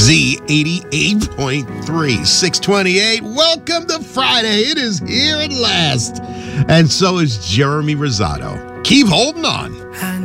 Z88.3, 628. Welcome to Friday. It is here at last. And so is Jeremy Rosado. Keep holding on.